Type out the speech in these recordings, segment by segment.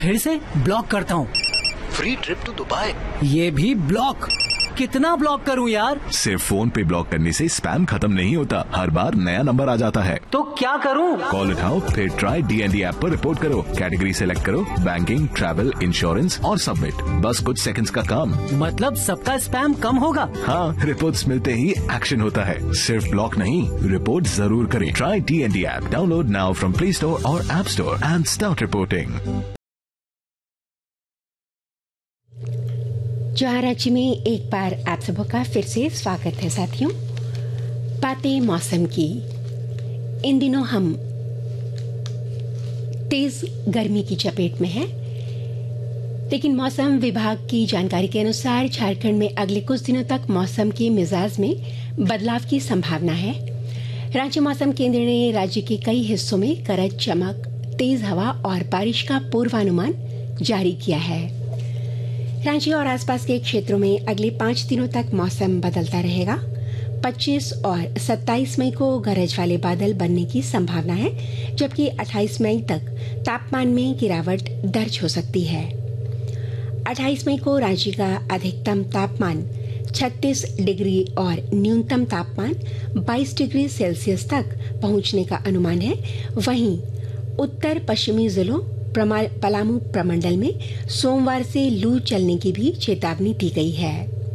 फिर से ब्लॉक करता हूँ। फ्री ट्रिप टू दुबई, ये भी ब्लॉक। कितना ब्लॉक करूँ यार? सिर्फ फोन पे ब्लॉक करने से स्पैम खत्म नहीं होता, हर बार नया नंबर आ जाता है। तो क्या करूँ? कॉल उठाओ, फिर ट्राई DND ऐप पर रिपोर्ट करो, कैटेगरी सेलेक्ट करो, बैंकिंग, ट्रैवल, इंश्योरेंस और सबमिट। बस कुछ सेकंड्स का काम। मतलब सबका स्पैम कम होगा? हाँ, रिपोर्ट्स मिलते ही एक्शन होता है। सिर्फ ब्लॉक नहीं, रिपोर्ट जरूर करें। Try DND app, download now from play store और app store and start reporting. जहाँ रांची में एक बार आप सबों का फिर से स्वागत है साथियों। बातें मौसम की। इन दिनों हम तेज गर्मी की चपेट में हैं, लेकिन मौसम विभाग की जानकारी के अनुसार झारखंड में अगले कुछ दिनों तक मौसम के मिजाज में बदलाव की संभावना है। रांची मौसम केंद्र ने राज्य के कई हिस्सों में गरज, चमक, तेज हवा और बारिश का पूर्वानुमान जारी किया है। रांची और आसपास के क्षेत्रों में अगले 5 दिनों तक मौसम बदलता रहेगा। 25 और 27 मई को गरज वाले बादल बनने की संभावना है, जबकि 28 मई तक तापमान में गिरावट दर्ज हो सकती है। 28 मई को रांची का अधिकतम तापमान 36 डिग्री और न्यूनतम तापमान 22 डिग्री सेल्सियस तक पहुंचने का अनुमान है। वहीं उत्तर पश्चिमी जिलों पलामू प्रमंडल में सोमवार से लू चलने की भी चेतावनी दी गई है।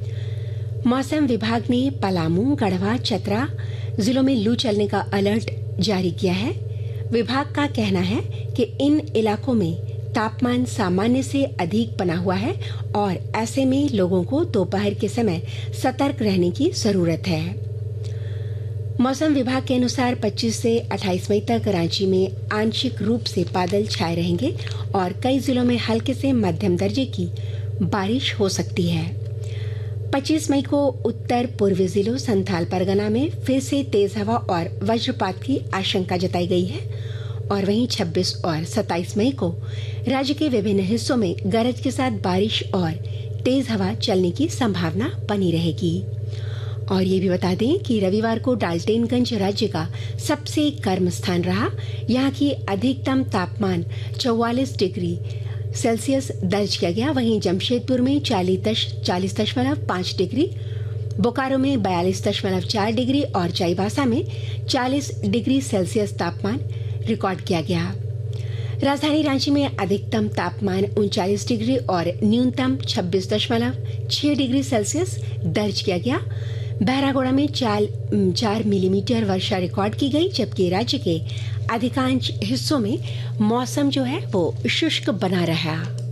मौसम विभाग ने पलामू, गढ़वा, चतरा जिलों में लू चलने का अलर्ट जारी किया है। विभाग का कहना है कि इन इलाकों में तापमान सामान्य से अधिक बना हुआ है और ऐसे में लोगों को दोपहर के समय सतर्क रहने की जरूरत है। मौसम विभाग के अनुसार 25 से 28 मई तक रांची में आंशिक रूप से बादल छाए रहेंगे और कई जिलों में हल्के से मध्यम दर्जे की बारिश हो सकती है। 25 मई को उत्तर पूर्वी जिलों संथाल परगना में फिर से तेज हवा और वज्रपात की आशंका जताई गई है और वहीं 26 और 27 मई को राज्य के विभिन्न हिस्सों में गरज के साथ बारिश और तेज हवा चलने की संभावना बनी रहेगी। और ये भी बता दें कि रविवार को डाल्टेनगंज राज्य का सबसे गर्म स्थान रहा। यहाँ की अधिकतम तापमान 44 डिग्री सेल्सियस दर्ज किया गया। वहीं जमशेदपुर में 40.5 डिग्री, बोकारो में 42.4 डिग्री और चाईबासा में 40 डिग्री सेल्सियस तापमान रिकॉर्ड किया गया। राजधानी रांची में अधिकतम तापमान 39 डिग्री और न्यूनतम 26.6 डिग्री सेल्सियस दर्ज किया गया। बहरागोड़ा में 4 मिलीमीटर वर्षा रिकॉर्ड की गई, जबकि राज्य के अधिकांश हिस्सों में मौसम जो है वो शुष्क बना रहा।